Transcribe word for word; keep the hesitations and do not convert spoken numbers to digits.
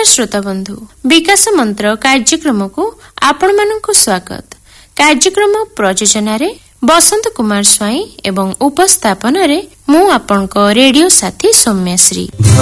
नमस्कार श्रोता बंधु, विकास मंत्र कार्यक्रम को आपण मानकु स्वागत। कार्यक्रम प्रयोजन रे बसंत कुमार स्वाई एवं उपस्थापन रे मु आपनक रेडियो साथी सौम्याश्री।